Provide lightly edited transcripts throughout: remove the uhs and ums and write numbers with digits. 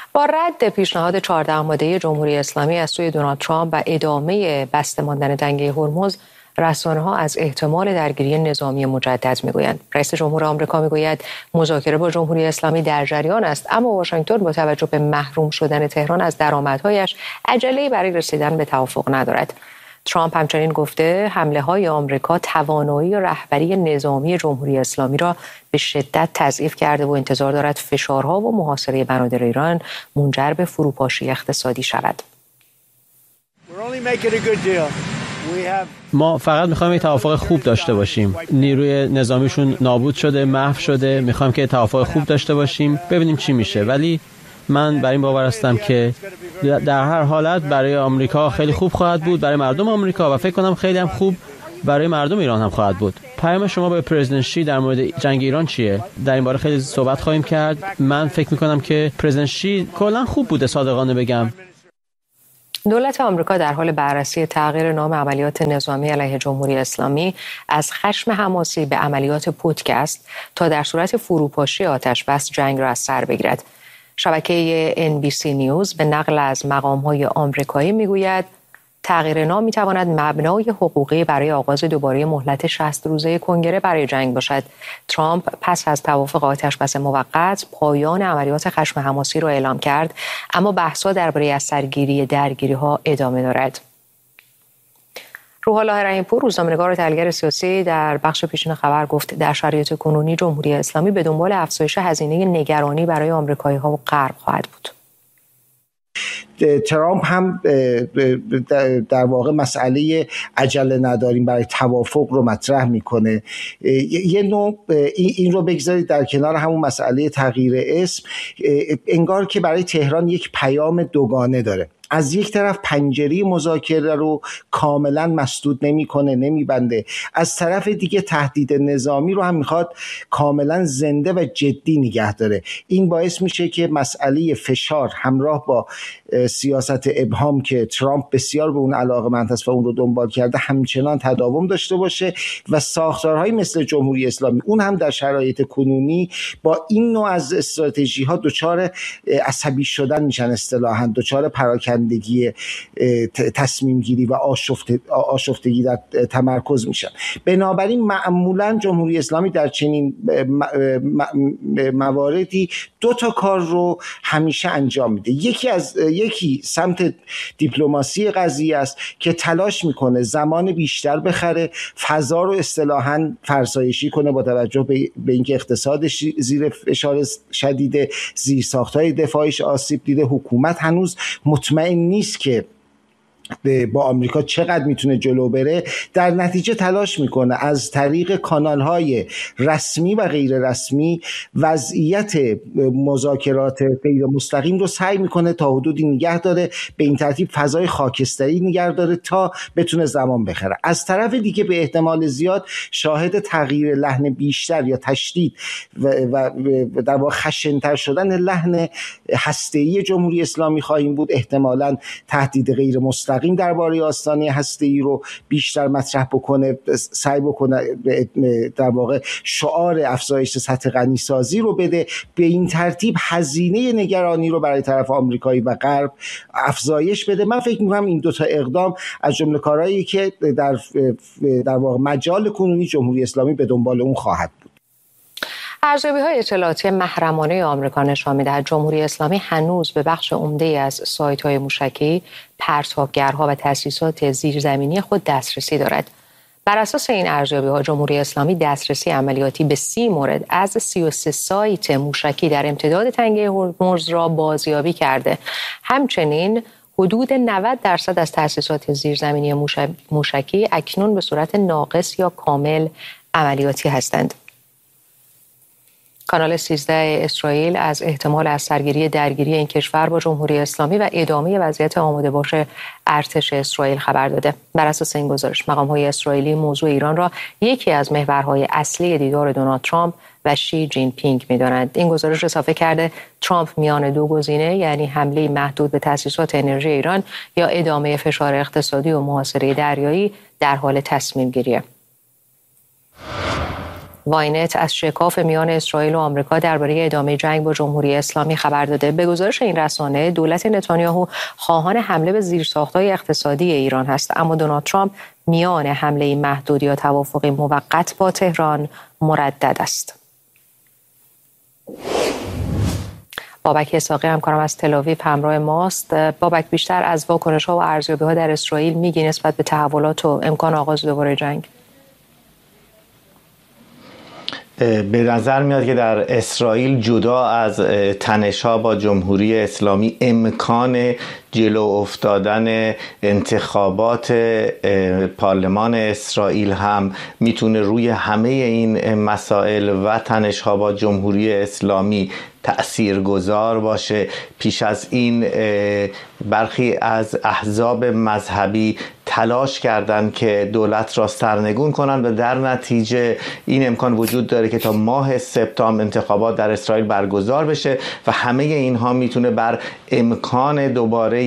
با رد پیشنهاد 14 ماده‌ای جمهوری اسلامی از سوی دونالد ترامپ و ادامه بسته ماندن دنگه هرمز، رسانه‌ها از احتمال درگیری نظامی مجدد میگویند. رئیس جمهور آمریکا میگوید مذاکره با جمهوری اسلامی در جریان است، اما واشنگتن با توجه به محروم شدن تهران از درآمدهایش عجله‌ای برای رسیدن به توافق ندارد. ترامپ همچنین گفته حمله‌های آمریکا توانایی رهبری نظامی جمهوری اسلامی را به شدت تضعیف کرده و انتظار دارد فشارها و محاصره بنادر ایران منجر به فروپاشی اقتصادی شود. ما فقط می‌خوایم یک توافق خوب داشته باشیم. نیروی نظامیشون نابود شده، محو شده. می‌خوایم که توافق خوب داشته باشیم، ببینیم چی میشه. ولی من بر این باور هستم که در هر حالت برای آمریکا خیلی خوب خواهد بود، برای مردم آمریکا، و فکر کنم خیلی هم خوب برای مردم ایران هم خواهد بود. پیام شما به پرزیدنت شی در مورد جنگ ایران چیه؟ در این باره خیلی صحبت خواهیم کرد. من فکر می‌کنم که پرزیدنت شی کلاً خوب بوده، صادقانه بگم. دولت آمریکا در حال بررسی تغییر نام عملیات نظامی علیه جمهوری اسلامی از خشم حماسی به عملیات پوتک است تا در صورت فروپاشی آتش‌بس جنگ را از سر بگیرد. شبکه NBC نیوز به نقل از مقام‌های آمریکایی میگوید تغییر نام میتواند مبنای حقوقی برای آغاز دوباره مهلت 60 روزه کنگره برای جنگ باشد. ترامپ پس از توافق آتش‌بس موقت پایان عملیات خشم حماسی را اعلام کرد، اما بحث‌ها درباره از سرگیری درگیری‌ها ادامه دارد. روح الله رحیم‌پور، روزنامه‌نگار و تحلیلگر سیاسی، در بخش پیشین خبر گفت در شرایط کنونی جمهوری اسلامی به دنبال افزایش هزینه نگرانی برای آمریکایی‌ها و غرب خواهد بود. ترامپ هم در واقع مسئله عجله نداریم برای توافق رو مطرح میکنه. یه نوع این رو بگذارید در کنار همون مسئله تغییر اسم، انگار که برای تهران یک پیام دوگانه داره. از یک طرف پنجره مذاکره رو کاملا مسدود نمیکنه، نمیبنده، از طرف دیگه تهدید نظامی رو هم میخواد کاملا زنده و جدی نگه داره. این باعث میشه که مسئله فشار همراه با سیاست ابهام که ترامپ بسیار به اون علاقه‌مند است و اون رو دنبال کرده همچنان تداوم داشته باشه و ساختارهایی مثل جمهوری اسلامی اون هم در شرایط کنونی با این نوع از استراتژی‌ها دچار عصبی شدن میشن، اصطلاحاً دچار پراکندگی تصمیم گیری و آشفتگی در تمرکز میشن. بنابراین معمولاً جمهوری اسلامی در چنین مواردی دو تا کار رو همیشه انجام میده. یکی سمت دیپلماسی قضیه است که تلاش میکنه زمان بیشتر بخره، فضا رو اصطلاحاً فرسایشی کنه با توجه به اینکه اقتصادش زیر فشار شدید، زیرساخت‌های دفاعیش آسیب دیده، حکومت هنوز مطمئن نیست که با آمریکا چقدر میتونه جلو بره. در نتیجه تلاش میکنه از طریق کانالهای رسمی و غیر رسمی وضعیت مذاکرات غیر مستقیم رو سعی میکنه تا حدودی نگه داره، به این ترتیب فضای خاکستری نگه داره تا بتونه زمان بخره. از طرف دیگه به احتمال زیاد شاهد تغییر لحن بیشتر یا تشدید و در واقع خشن‌تر شدن لحن هسته‌ای جمهوری اسلامی خواهیم بود. احتمالاً تهدید غیر مستقیم درباره آستانه هسته‌ای رو بیشتر مطرح بکنه، سعی بکنه در واقع شعار افزایش سطح غنیسازی رو بده، به این ترتیب هزینه نگرانی رو برای طرف آمریکایی و غرب افزایش بده. من فکر می‌کنم این دو تا اقدام از جمله کارهایی که در واقع مجال کنونی جمهوری اسلامی به دنبال اون خواهد بود. ارزیابی‌های اطلاعاتی محرمانه آمریکا نشان می‌دهد جمهوری اسلامی هنوز به بخش عمده‌ای از سایت‌های موشکی، پرتابگرها و تأسیسات زیرزمینی خود دسترسی دارد. بر اساس این ارزیابی‌ها جمهوری اسلامی دسترسی عملیاتی به 30 مورد از 33 سایت موشکی در امتداد تنگه هرمز را بازیابی کرده. همچنین حدود 90% از تأسیسات زیرزمینی موشکی اکنون به صورت ناقص یا کامل عملیاتی هستند. کانال 13 اسرائیل از احتمال از سرگیری درگیری این کشور با جمهوری اسلامی و ادامه وضعیت آماده باش ارتش اسرائیل خبر داده. بر اساس این گزارش مقام‌های اسرائیلی موضوع ایران را یکی از محورهای اصلی دیدار دونالد ترامپ و شی جین پینگ می‌دانند. این گزارش اضافه کرده ترامپ میان دو گزینه، یعنی حمله محدود به تأسیسات انرژی ایران یا ادامه فشار اقتصادی و محاصره دریایی، در حال تصمیم گیریه. واینت از شکاف میان اسرائیل و آمریکا درباره ادامه جنگ با جمهوری اسلامی خبر داده. به گزارش این رسانه دولت نتانیاهو خواهان حمله به زیرساخت‌های اقتصادی ایران هست، اما دونالد ترامپ میان حمله محدود یا توافقی موقت با تهران مردد است. بابک اسحاقی همکارم از تل‌آویو همراه ماست. بابک، بیشتر از واکنش‌ها و ارزیابی‌ها در اسرائیل میگی نسبت به تحولات و امکان آغاز دوباره جنگ؟ به نظر میاد که در اسرائیل جدا از تنش‌ها با جمهوری اسلامی امکان جلو افتادن انتخابات پارلمان اسرائیل هم میتونه روی همه این مسائل و تنش‌ها با جمهوری اسلامی تأثیرگذار باشه. پیش از این برخی از احزاب مذهبی تلاش کردند که دولت را سرنگون کنند و در نتیجه این امکان وجود داره که تا ماه سپتامبر انتخابات در اسرائیل برگزار بشه و همه اینها میتونه بر امکان دوباره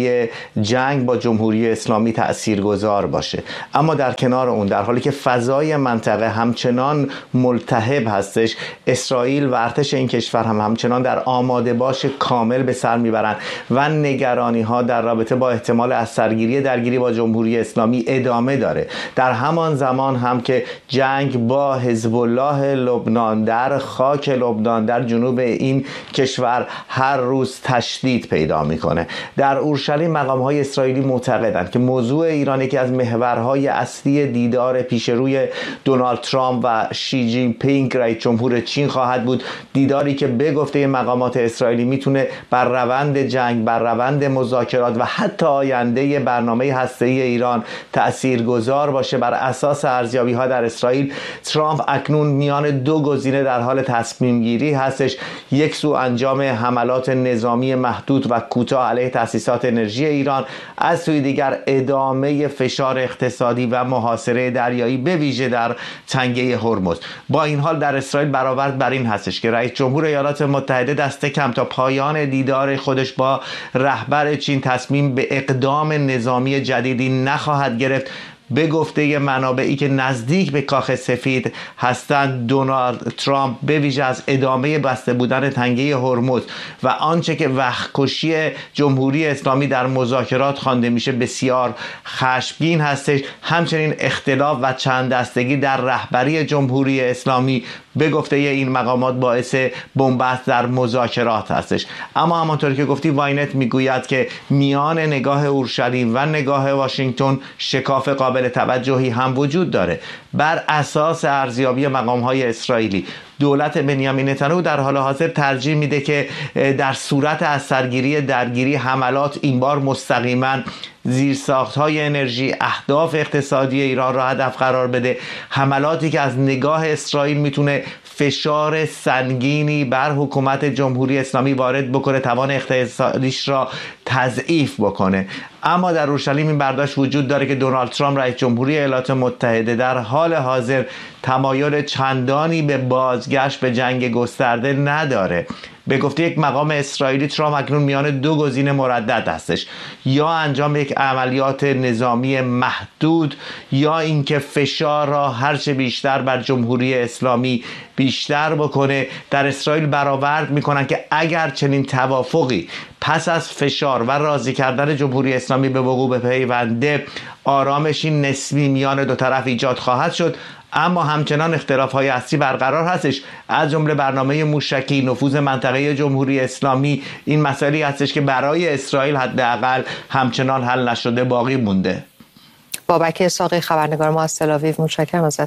جنگ با جمهوری اسلامی تأثیرگذار باشه. اما در کنار اون، در حالی که فضای منطقه همچنان ملتهب هستش، اسرائیل و ارتش این کشور هم همچنان در آماده باش کامل به سر میبرند و نگرانی ها در رابطه با احتمال از سرگیری درگیری با جمهوری اسلامی ادامه داره. در همان زمان هم که جنگ با حزب الله لبنان در خاک لبنان در جنوب این کشور هر روز تشدید پیدا میکنه. در اورشلیم مقام‌های اسرائیلی معتقدند که موضوع ایران یکی از محورهای اصلی دیدار پیش روی دونالد ترامپ و شی جین پینگ رئیس جمهور چین خواهد بود، دیداری که به گفته مقامات اسرائیلی میتونه بر روند جنگ، بر روند مذاکرات و حتی آینده برنامه هسته‌ای ایران تأثیرگذار باشه. بر اساس ارزیابی‌ها در اسرائیل، ترامپ اکنون میان دو گزینه در حال تصمیم گیری هستش: یک سو انجام حملات نظامی محدود و کوتاه علیه تأسیسات انرژی ایران، از سوی دیگر ادامه فشار اقتصادی و محاصره دریایی به ویژه در تنگه هرمز. با این حال در اسرائیل برآورد بر این هستش که رئیس جمهور ایالات متحده دست کم تا پایان دیدار خودش با رهبر چین تصمیم به اقدام نظامی جدیدی نخواهد گرفت. به گفته منابعی که نزدیک به کاخ سفید هستند، دونالد ترامپ به ویژه از ادامه بسته بودن تنگه هرمز و آنچه که وقت‌کشی جمهوری اسلامی در مذاکرات خوانده میشه بسیار خشمگین هستش. همچنین اختلاف و چند دستگی در رهبری جمهوری اسلامی به گفته این مقامات باعث بنبست در مذاکرات هستش. اما همانطور که گفتی، واینت میگوید که میان نگاه اورشلیم و نگاه واشنگتن شکاف قابل توجهی هم وجود داره. بر اساس ارزیابی مقام‌های اسرائیلی، دولت بنیامین نتانیاهو در حال حاضر ترجیح میده که در صورت از سرگیری درگیری حملات این بار مستقیما زیرساخت‌های انرژی، اهداف اقتصادی ایران را هدف قرار بده. حملاتی که از نگاه اسرائیل میتونه فشار سنگینی بر حکومت جمهوری اسلامی وارد بکنه، توان اقتصادیش را تضعیف بکنه. اما در اورشلیم این برداشت وجود داره که دونالد ترامپ رئیس جمهوری ایالات متحده در حال حاضر تمایل چندانی به بازگشت به جنگ گسترده نداره. به گفته یک مقام اسرائیلی، ترامپ اکنون میان دو گزینه مردد هستش: یا انجام یک عملیات نظامی محدود، یا اینکه فشار را هرچه بیشتر بر جمهوری اسلامی بیشتر بکنه. در اسرائیل برآورد میکنن که اگر چنین توافقی پس از فشار و راضی کردن جمهوری اسلامی به وقوع بپیونده، آرامشی نسبی میان دو طرف ایجاد خواهد شد. اما همچنان اختلاف‌های اصلی برقرار هستش، از جمله برنامه موشکی، نفوذ منطقه جمهوری اسلامی. این مسئله هستش که برای اسرائیل حداقل همچنان حل نشده باقی مونده. بابک اسحاقی، خبرنگار ما از تل‌آویو، متشکرم ازت.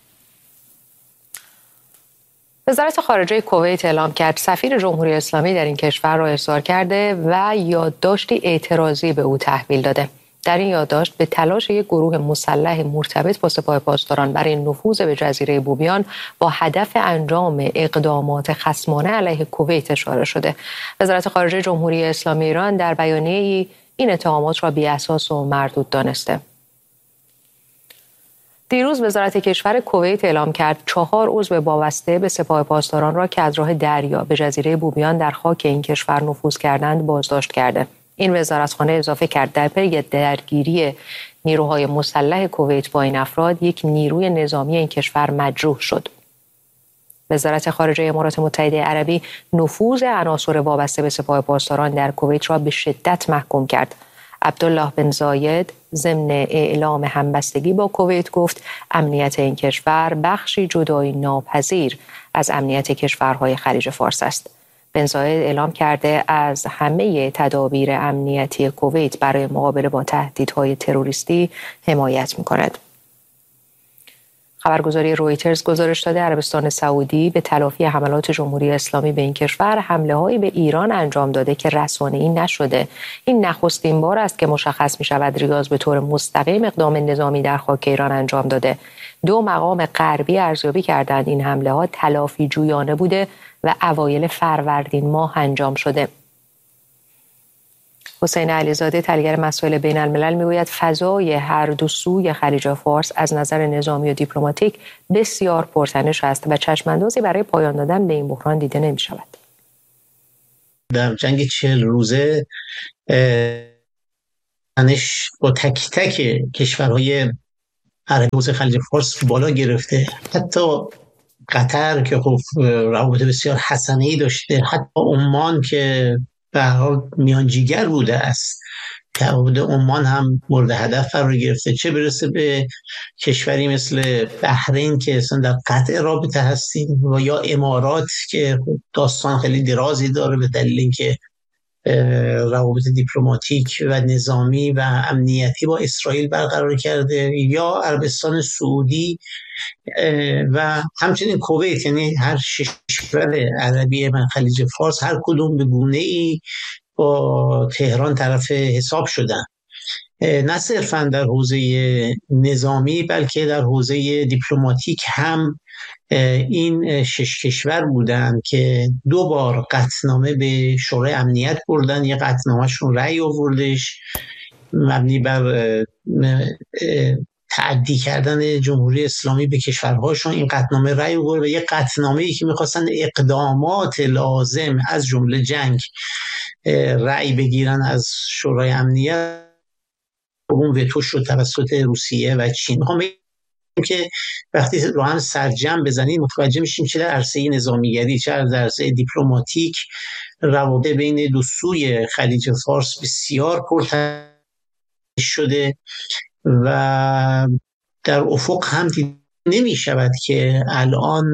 وزارت خارجه کویت اعلام کرد سفیر جمهوری اسلامی در این کشور را احضار کرده و یادداشتی اعتراضی به او تحویل داده. در این یادداشت به تلاش یک گروه مسلح مرتبط با سپاه پاسداران برای نفوذ به جزیره بومیان با هدف انجام اقدامات خصمانه علیه کویت اشاره شده. وزارت خارجه جمهوری اسلامی ایران در بیانیه‌ای این اتهامات را بی‌اساس و مردود دانسته. دیروز وزارت کشور کویت اعلام کرد 4 عضو وابسته به سپاه پاسداران را که از راه دریا به جزیره بومیان در خاک این کشور نفوذ کردند بازداشت کرده. این وزارتخانه اضافه کرد در پی درگیری نیروهای مسلح کویت با این افراد، یک نیروی نظامی این کشور مجروح شد. وزارت خارجه امارات متحده عربی نفوذ عناصر وابسته به سپاه پاسداران در کویت را به شدت محکوم کرد. عبدالله بن زاید ضمن اعلام همبستگی با کویت گفت امنیت این کشور بخشی جدایی ناپذیر از امنیت کشورهای خلیج فارس است. بن زاید اعلام کرده از همه تدابیر امنیتی کویت برای مقابله با تهدیدهای تروریستی حمایت می‌کند. خبرگزاری رویترز گزارش داده عربستان سعودی به تلافی حملات جمهوری اسلامی به این کشور حمله‌هایی به ایران انجام داده که رسانه‌ای نشده. این نخستین بار است که مشخص می‌شود ریاض به طور مستقیم اقدام نظامی در خاک ایران انجام داده. 2 مقام غربی ارزیابی کردند این حمله‌ها تلافی جویانه بوده و اوایل فروردین ماه انجام شده. حسین علیزاده تحلیلگر مسائل بین الملل میگوید فضای هر دو سوی خلیج فارس از نظر نظامی و دیپلماتیک بسیار پرتنش است و چشماندازی برای پایان دادن به این بحران دیده نمی شود. در جنگ 40 روزه تنش با تک تک کشورهای عربی حوزه خلیج فارس بالا گرفته. حتی قطر که خب روابط بسیار حسنه‌ای داشته، حتی عمان که به هر حال میانجیگر بوده است، تعهد عمان هم مورد هدف قرار گرفته، چه برسه به کشوری مثل بحرین که اصلا در قطع رابطه هستیم و یا امارات که داستان خیلی درازی داره به دلیل اینکه روابط دیپلماتیک و نظامی و امنیتی با اسرائیل برقرار کرده، یا عربستان سعودی و همچنین کویت. یعنی هر 6 کشور عربی من خلیج فارس هر کدوم به گونه‌ای با تهران طرف حساب شدن، نه صرفا در حوزه نظامی بلکه در حوزه دیپلماتیک هم. این 6 کشور بودن که 2 بار قطعنامه به شورای امنیت بردن. یه قطعنامه‌شون رأی آوردش مبنی بر تعدی کردن جمهوری اسلامی به کشورهاشون، این قطعنامه رأی آورد، و یه قطعنامه‌ای که می‌خواستن اقدامات لازم از جمله جنگ رأی بگیرن از شورای امنیت، اون وتو شد توسط روسیه و چین. میخوام بگم که وقتی رو هم سرجم بزنیم متوجه میشیم چه در عرصه نظامیگری چه در عرصه دیپلماتیک روابط بین دو سوی خلیج فارس بسیار پرتنش شده و در افق هم نمی شود که الان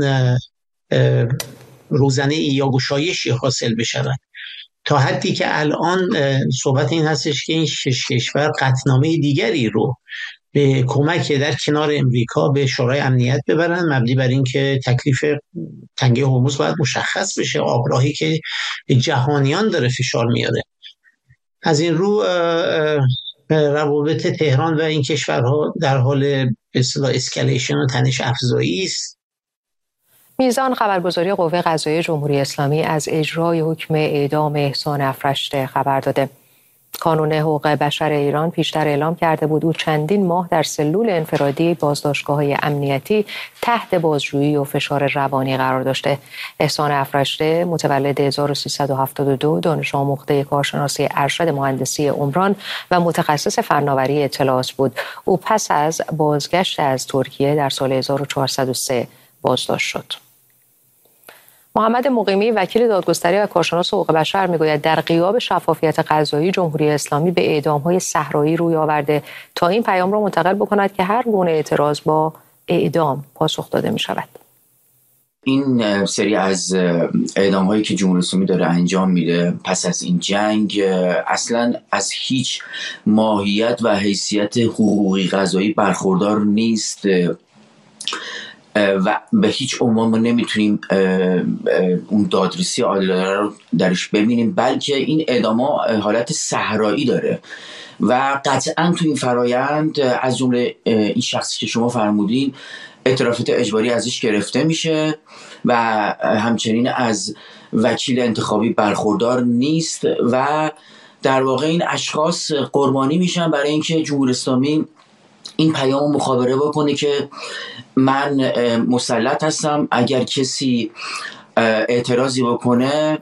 روزنه یا گشایشی حاصل بشود، تا حدی که الان صحبت این هستش که این 6 کشور قطعنامه دیگری رو به کمک در کنار امریکا به شورای امنیت ببرن، مبنی بر این که تکلیف تنگه هرمز باید مشخص بشه، آبراهی که جهانیان داره فشار میاره. از این رو روابط تهران و این کشورها در حال به اصطلاح اسکالیشن و تنش افزایی است. میزان خبرگزاری قوه قضاییه جمهوری اسلامی از اجرای حکم اعدام احسان افرشته خبر داده. کانون حقوق بشر ایران پیشتر اعلام کرده بود او چندین ماه در سلول انفرادی بازداشتگاه‌های امنیتی تحت بازجویی و فشار روانی قرار داشته. احسان افرشته متولد 1372 دانش آموخته کارشناسی ارشد مهندسی عمران و متخصص فناوری اطلاعات بود. او پس از بازگشت از ترکیه در سال 1403 بازداشت شد. محمد مقیمی وکیل دادگستری و کارشناس حقوق بشر میگوید در غیاب شفافیت قضایی جمهوری اسلامی به اعدام‌های صحرایی روی آورده تا این پیام را منتقل بکند که هر گونه اعتراض با اعدام پاسخ داده می‌شود. این سری از اعدام‌هایی که جمهوری اسلامی داره انجام میده پس از این جنگ اصلاً از هیچ ماهیت و حیثیت حقوقی قضایی برخوردار نیست و به هیچ عنوان ما نمیتونیم اون دادرسی عادلانه رو درش ببینیم، بلکه این اعدام‌ها حالت صحرایی داره و قطعاً تو این فرایند از جمله این شخصی که شما فرمودین اعترافات اجباری ازش گرفته میشه و همچنین از وکیل انتخابی برخوردار نیست و در واقع این اشخاص قربانی میشن برای اینکه جمهوری اسلامی این پیام مخابره بکنه که من مسلط هستم، اگر کسی اعتراضی بکنه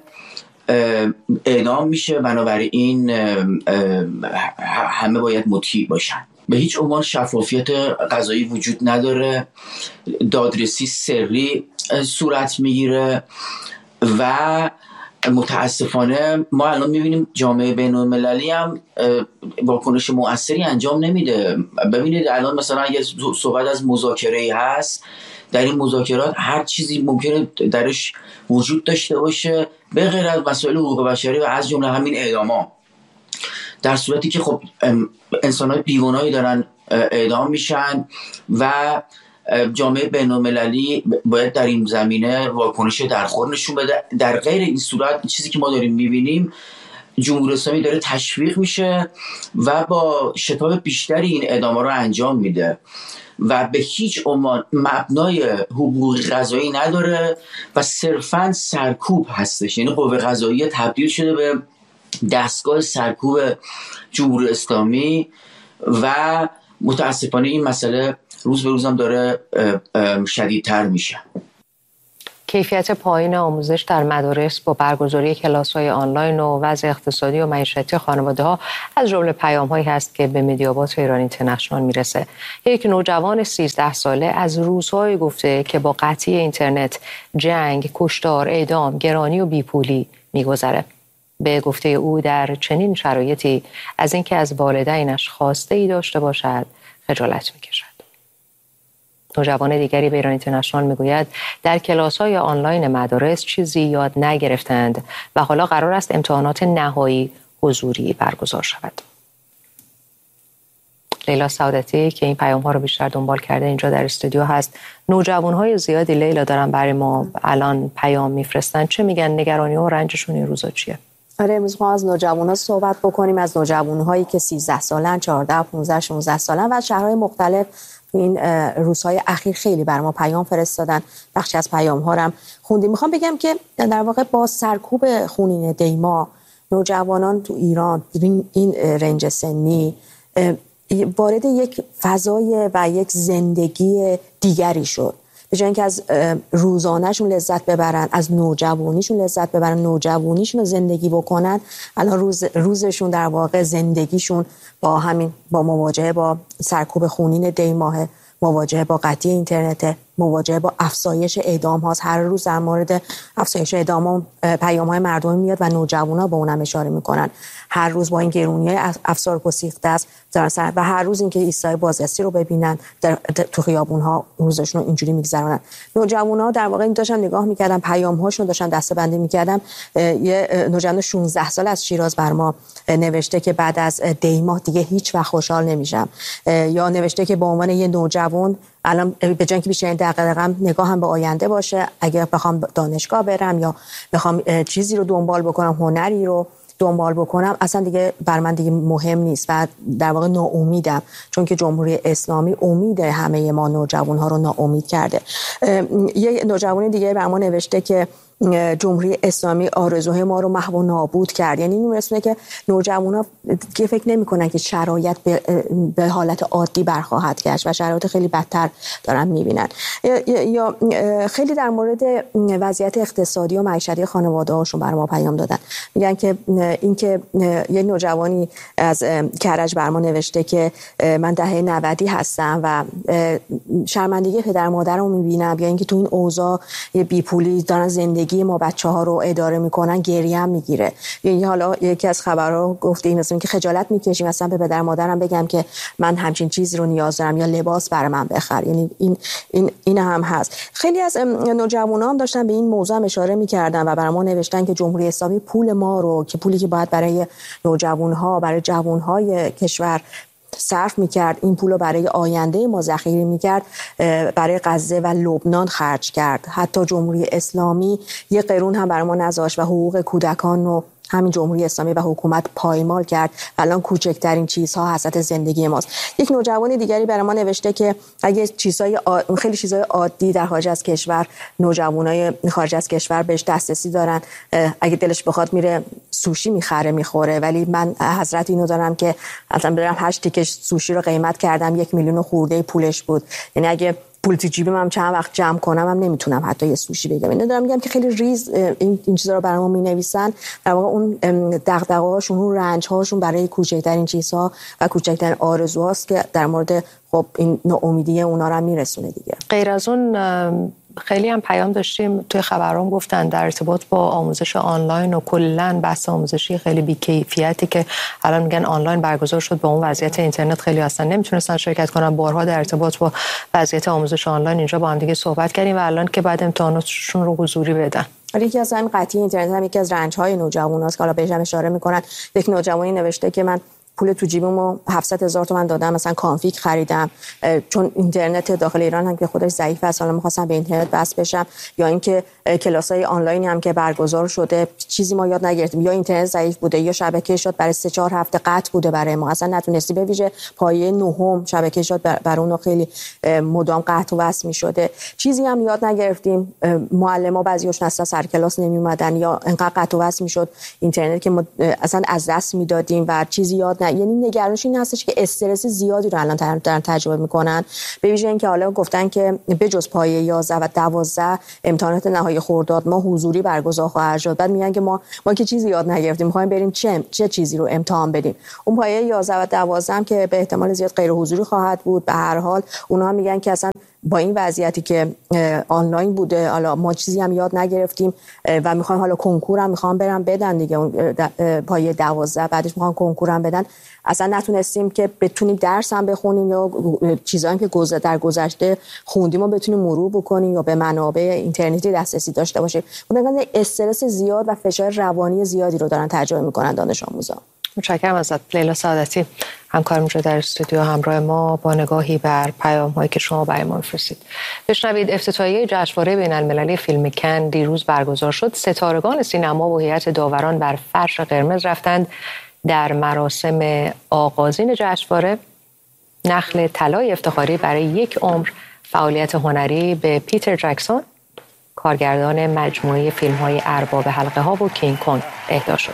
اعدام میشه، بنابراین همه باید مطیع باشن. به هیچ عنوان شفافیت قضایی وجود نداره، دادرسی سری صورت میگیره و متاسفانه ما الان میبینیم جامعه بین‌المللی هم واکنش مؤثری انجام نمیده. ببینید الان مثلا اگه صحبت از مذاکره هست، در این مذاکرات هر چیزی ممکنه درش وجود داشته باشه به غیر از مسائل حقوق بشری و از جمله همین اعدام‌ها، در صورتی که خب انسان‌های بیگناهی دارن اعدام میشن و جامعه بین‌المللی باید در این زمینه واکنش درخور نشون بده. در غیر این صورت چیزی که ما داریم میبینیم، جمهوری اسلامی داره تشویق میشه و با شتاب بیشتری این اعدام‌ها رو انجام میده و به هیچ عنوان مبنای حقوقی قضایی نداره و صرفاً سرکوب هستش. یعنی قوه قضاییه تبدیل شده به دستگاه سرکوب جمهوری اسلامی و متاسفانه این مسئله روز به روزم داره شدیدتر میشه. کیفیت پایین آموزش در مدارس با برگزاری کلاس‌های آنلاین و وضع اقتصادی و معیشتی خانواده‌ها از جمله پیام‌هایی هست که به مدیابات ایران اینترنشنال میرسه. یک نوجوان 13 ساله از روزهای گفته که با قطعی اینترنت، جنگ، کشتار، اعدام، گرانی و بیپولی میگذره. به گفته او در چنین شرایطی از اینکه از والدینش خواسته‌ای داشته باشد خجالت می‌کشد. نوجوان دیگری به ایران اینترنشنال میگوید در کلاس‌های آنلاین مدارس چیزی یاد نگرفتند و حالا قرار است امتحانات نهایی حضوری برگزار شود. لیلا سعادتی که این پیام‌ها رو بیشتر دنبال کرده اینجا در استودیو هست. نوجوان‌های زیادی لیلا دارن برای ما الان پیام میفرستن، چه میگن؟ نگرانی‌ها و رنجشون این روزا چیه؟ آره، امروز ما از نوجوان‌ها صحبت بکنیم، از نوجوان‌هایی که 13 سالن، 14، 15، 16 سالن و از شهرهای مختلف. این روزهای اخیر خیلی بر ما پیام فرستادن، بخشی از پیام‌ها رو هم خوندیم. میخوام بگم که در واقع با سرکوب خونین دیما نوجوانان تو ایران این رنج سنی وارد یک فضای و یک زندگی دیگری شد. به جای اینکه از روزانه‌شون لذت ببرن، از نوجوانیشون لذت ببرن، نوجوانیشون رو زندگی بکنن، الان روزشون در واقع زندگیشون با مواجهه با سرکوب خونین دیماه، مواجهه با قطعی اینترنت، مواجهه با افزایش اعدام هاست. هر روز در مورد افزایش اعدام ها پیام های مردمی میاد و نوجوانا با اونم اشاره میکنن. هر روز با این گرونی های افسار گسیخته است و هر روز اینکه ایستای بازرسی رو ببینن تو خیابون ها روزشون رو اینجوری میگذرونن. نوجوانا در واقع این داشتن نگاه میکردن، پیام هاشون داشتن دسته‌بندی میکردن. یه نوجوان 16 ساله از شیراز بر ما نوشته که بعد از دیماه دیگه هیچ وقت خوشحال نمیشم، یا نوشته که به عنوان یه نوجوان الان به جای اینکه بیشتر دقیقاً نگاهم به آینده باشه، اگر بخوام دانشگاه برم یا بخوام چیزی رو دنبال بکنم، هنری رو دنبال بکنم، اصلا دیگه بر من دیگه مهم نیست و در واقع ناامیدم، چون که جمهوری اسلامی امید همه ما نوجوان‌ها رو ناامید کرده. یه نوجوان دیگه بر ما نوشته که جمهوری اسلامی آرزوهای ما رو محو و نابود کرد. یعنی این رسمه که نوجوانا که فکر نمی‌کنن که شرایط به حالت عادی برخواهد گشت و شرایط خیلی بدتر دارن می‌بینن. یا خیلی در مورد وضعیت اقتصادی و معیشتی خانواده‌هاشون برام پیام دادن. میگن که اینکه یه نوجوانی از کرج بر ما نوشته که من دهه 90 هستم و شرمندگی پدر مادرمو می‌بینم، یا اینکه تو این اوضاع بیپولی دارن زندگی ما بچه‌ها رو اداره میکنن، گریم میگیره. یعنی حالا یکی از خبرها گفته این مثلا که خجالت میکشیم مثلا به پدر مادرم بگم که من همچین چیزی رو نیاز دارم یا لباس برای من بخر. یعنی این هم هست. خیلی از نوجوانان هم داشتن به این موضوع هم اشاره میکردن و برام نوشتن که جمهوری اسلامی پول ما رو، که پولی که باید برای نوجوانها، برای جوانهای کشور صرف میکرد، این پول رو برای آینده ما ذخیره میکرد، برای غزه و لبنان خرج کرد. حتی جمهوری اسلامی یه قرون هم برای ما نذاشت و حقوق کودکان رو همین جمهوری اسلامی و حکومت پایمال کرد. الان کوچکترین چیزها حسرت زندگی ماست. یک نوجوان دیگری برای ما نوشته که اگه خیلی چیزهای عادی در خارج از کشور، نوجوانای خارج از کشور بهش دسترسی دارن، اگه دلش بخواد میره سوشی میخره میخوره، ولی من حضرت اینو دارم که مثلا برم 8 تیکه سوشی رو قیمت کردم 1 میلیون خورده پولش بود. یعنی اگه پول تو جیبم هم چند وقت جمع کنم هم نمیتونم حتی یه سوشی بگم. اینا دارم میگم که خیلی ریز این چیزا رو برام مینویسن، در واقع اون دغدغه‌هاشون، اون رنج‌هاشون برای کوچکترین چیزها و کوچکترین آرزوهاست که در مورد خب این ناامیدی اونا رو میرسونه دیگه. غیر از اون خیلی هم پیام داشتیم توی خبرام گفتن در ارتباط با آموزش آنلاین و کلا بحث آموزشی خیلی بی‌کیفیتی که الان میگن آنلاین برگزار شد، با اون وضعیت اینترنت خیلی اصلا نمیتونستن شرکت کنن. بارها در ارتباط با وضعیت آموزش آنلاین اینجا با هم دیگه صحبت کردیم و الان که بعد امتحاناتشون رو حضوری بدن. یکی از همین قطعی اینترنت هم یکی از رنج‌های نوجواناست که حالا بهش هم اشاره میکنن. یک نوجوانی نوشته که من پول تو جیبمو 700,000 تومان دادم مثلا کانفیگ خریدم، چون اینترنت داخل ایران هم که خودش ضعیف است، حالا می‌خواستم به اینترنت وصل بشم، یا اینکه کلاس‌های آنلاین هم که برگزار شده چیزی ما یاد نگرفتیم، یا اینترنت ضعیف بوده یا شبکه شد برای 3-4 هفته قطع بوده برای ما، اصلا نتونستی، به ویژه پایه نهم شبکه شد برای اون خیلی مدام قطع و وصل می‌شده. چیزی هم یاد نگرفتیم، معلم‌ها بعضیاشون اصلا سر کلاس نمی‌اومدن یا انقدر قطع و وصل می‌شد اینترنت که ما اصلا از دست می‌دادیم و چیزی یاد یعنی نگرانش این هستش که استرس زیادی رو الان دارن تجربه میکنن، به ویژه اینکه حالا گفتن که بجز پایه 11 و 12 امتحانات نهایی خرداد ما حضوری برگزار خواهد شد. بعد میگن که ما که چیزی یاد نگرفتیم، میخوایم بریم چه چیزی رو امتحان بدیم. اون پایه 11 و 12 هم که به احتمال زیاد غیر حضوری خواهد بود، به هر حال اونها میگن که اصلا با این وضعیتی که آنلاین بوده حالا ما چیزی هم یاد نگرفتیم و میخوایم حالا کنکور هم میخوام برم بدن دیگه، اون پایه 12 بعدش میخوام کنکور هم بدن، اصلا نتونستیم که بتونیم درس هم بخونیم یا چیزایی که در گذشته خوندیم و بتونیم مرور بکنیم یا به منابع اینترنتی دسترسی داشته باشیم. اون استرس زیاد و فشار روانی زیادی رو دارن تجربه میکنن دانش آموزا. متشکرم ازت لیلا سعادتی، همکارم در استودیو همراه ما با نگاهی بر پیام‌هایی که شما برای ما می‌فرستید. بشنوید افتتاحیه جشنواره بین‌المللی فیلم کن دیروز برگزار شد. ستارگان سینما و هیئت داوران بر فرش قرمز رفتند. در مراسم آغازین جشنواره نخل طلای افتخاری برای یک عمر فعالیت هنری به پیتر جکسون، کارگردان مجموعه فیلم‌های ارباب حلقه‌ها و کینگ کنگ اهدا شد.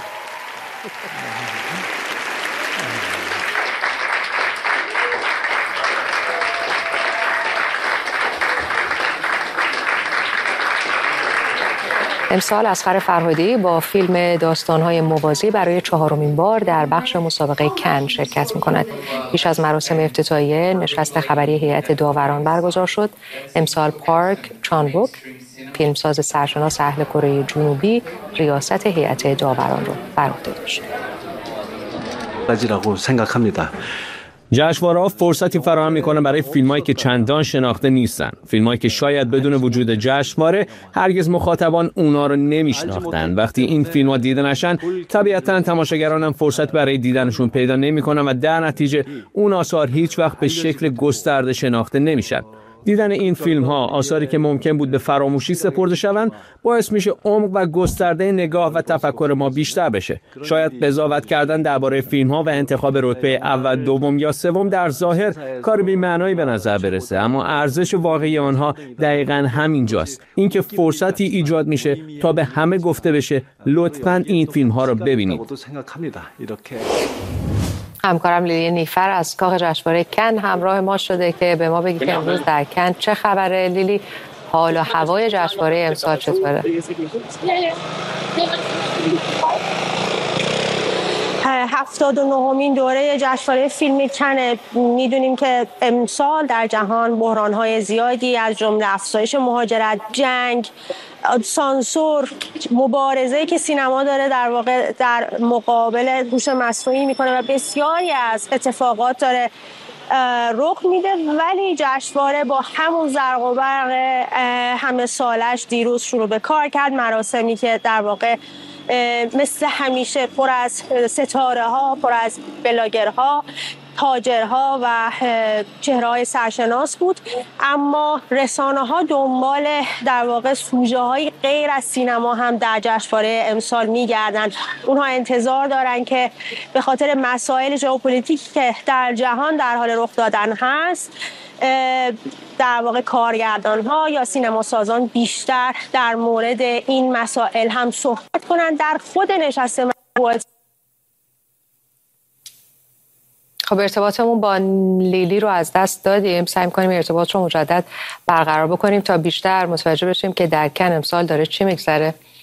امسال اصغر فرهادی با فیلم داستان‌های موازی برای 4مین بار در بخش مسابقه کن شرکت می‌کند. پیش از مراسم افتتاحیه نشست خبری هیئت داوران برگزار شد. امسال پارک چان-ووک، فیلمساز سرشناس اهل کره جنوبی، ریاست هیئت داوران را بر عهده داشت. جشنواره‌ها فرصتی فراهم می‌کنه برای فیلمایی که چندان شناخته نیستن، فیلمایی که شاید بدون وجود جشنواره هرگز مخاطبان اونا رو نمی‌شناختن. وقتی این فیلم‌ها دیده نشن، طبیعتاً تماشاگران هم فرصت برای دیدنشون پیدا نمی‌کنن و در نتیجه اون آثار هیچ وقت به شکل گسترده شناخته نمیشن. دیدن این فیلم‌ها، آثاری که ممکن بود به فراموشی سپرده شوند، باعث میشه عمق و گسترده نگاه و تفکر ما بیشتر بشه. شاید قضاوت کردن درباره فیلم‌ها و انتخاب رتبه اول، دوم یا سوم در ظاهر کار بی‌معنایی به نظر برسه، اما ارزش واقعی آنها دقیقاً همینجاست. اینکه فرصتی ایجاد میشه تا به همه گفته بشه لطفاً این فیلم‌ها رو ببینید. همکارم لیلی نیفر از کاخ جشنواره کن همراه ما شده که به ما بگی که امروز در کن چه خبره. لیلی، حال و هوای جشنواره امسال چطوره؟ 79مین دوره جشنواره فیلم کن. میدونیم که امسال در جهان بحران‌های زیادی از جمله افزایش مهاجرت، جنگ، سانسور، مبارزه‌ای که سینما داره در واقع در مقابل هوش مصنوعی میکنه و بسیاری از اتفاقات داره رخ میده، ولی جشنواره با همون زرق و برق همه سالش دیروز شروع به کار کرد. مراسمی که در واقع مثل همیشه پر از ستاره ها، پر از بلاگرها، تاجرها و چهره‌های سرشناس بود، اما رسانه‌ها دنبال در واقع سوژه‌های غیر از سینما هم در جشنواره امسال می‌گردن. اونها انتظار دارن که به خاطر مسائل ژئوپلیتیکی که در جهان در حال رخ دادن هست، در واقع کارگردان‌ها یا سینماسازان بیشتر در مورد این مسائل هم صحبت کنن. در خود نشست مطبوعاتی خب ارتباطمون با لیلی رو از دست دادیم. سعی می‌کنیم ارتباط رو مجدد برقرار بکنیم تا بیشتر متوجه بشیم که در کن امسال داره چی میگذره.